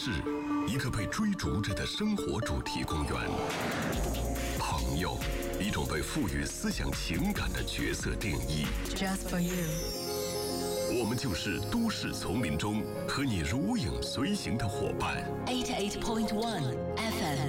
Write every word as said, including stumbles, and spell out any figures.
市，一个被追逐着的生活主题公园。朋友，一种被赋予思想情感的角色定义。 Just for you。 我们就是都市丛林中和你如影随形的伙伴。 eighty-eight point one F M。